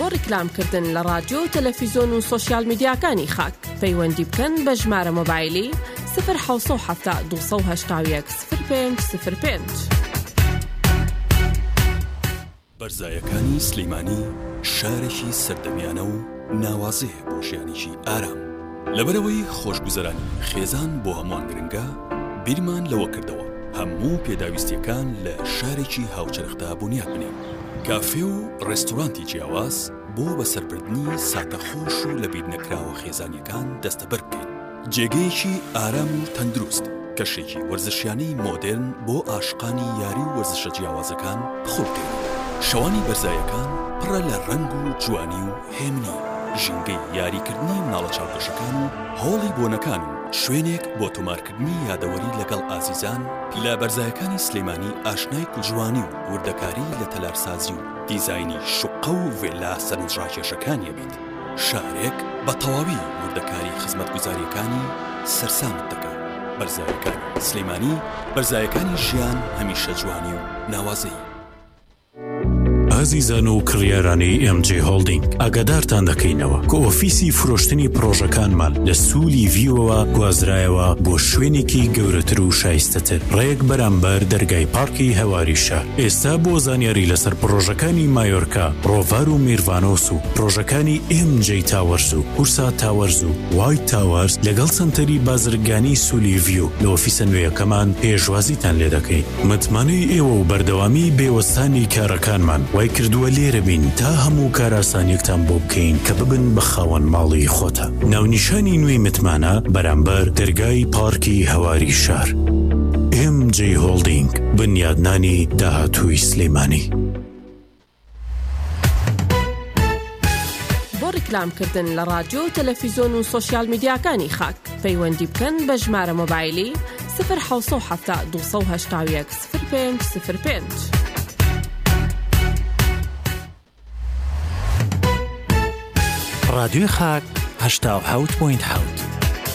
بۆ ڕیکلامکردن لە رادیۆ و تەلەڤیزۆن و سۆشیال میدیاکانی خاک پەیوەندی بکەن بە ژمارە مۆبایلی 0770 281 0505. بەرزایەکانی سلەیمانی شارێکی سەردەمیانە و ناوازەیە بۆ ژیانێکی ئارام. لەبەرەوەی خۆشگوزەرانی خێزان بۆ هەمووان گرنگە، بیرمان لەوە کردەوە هەموو پێداویستیەکان لە شارێکی هاوچەرخدا بنیاد بنێن. کافێ و ڕێستۆرانتی جیاواز بۆ بەسەربردنی ساتەخۆش و لە بیر نەکراوە خێزانیەکان دەستەبەر بکەین. جێگەیەکی ئارام و تەندروست، کەشێکی وەرزشیانەی مۆدێرن بۆ عاشقانی یاری و وەرزشە جیاوازەکان بخۆ بکەین. شەوانی بەرزایەکان پڕە لە ڕەنگ و جوانی و هێمنی، ژینگەی یاریکردنی مناڵە چاوکەشەکان و هۆڵی بۆنەکان و شوێنێک بۆ تۆمارکردنی یادەوەری لەگەڵ ئازیزان. لە بەرزایەکانی سلەیمانی ئاشنای کوژوانی و وردەکاری لە تەلارسازی و دیزاینی شوقە و ڤێلا سەرنجڕاکێشەکانیە بێت. شارێک بە تەواوی وردەکاری خزمەتگوزاریەکانی سەرسامت دەکات. بەرزایەکانی سلەیمانی، بەرزایەکانی ژیان هەمیشە جوانی و ناوازەیی. ئازیزان و کڕیارانی MJ هۆڵدینگ، ئاگادارتان دەکەینەوە کە ئۆفیسی فرۆشتنی پرۆژەکانمان لە سوولی ڤیوەوە گوازرایەوە بۆ شوێنێکی گەورەتر و شایستەتر ڕێک بەرامبەر دەرگای پارکی هەواری شار. ئێستا بۆ زانیاری لەسەر پرۆژەکانی مایۆرکا، ڕۆڤار و میرڤانۆس و پرۆژەکانی MJ تاوەرز و هورسا تاوەرز و وایت تاوەرز لەگەڵ سنتەری بازرگانی سوولی ڤیو لە ئۆفیسە نوێیەکەمان پێشوازیتان لێ دەکەین. متمانەی ئێوە و بەردەوامی بێوەستانی کارەکانمان وای کردووە لێرە بین تا هەموو کاراسانیەکتان بۆ بکەین کە ببن بە خاوەن ماڵی خۆتە. ناونیشانی نوێی متمانە بەرامبەر دەرگای پارکی هەواری شار. MJ هۆڵدینگ، بنیادنانی داهاتووی سلەیمانی. بۆ ڕیکلامکردن لە رادیۆ و تەلەڤیزۆن و سۆشیال میدیاکانی خاک پەیوەندی بکەن بە ژمارە مۆبایلی 0770 281 0505. رادیۆی خاک 87.7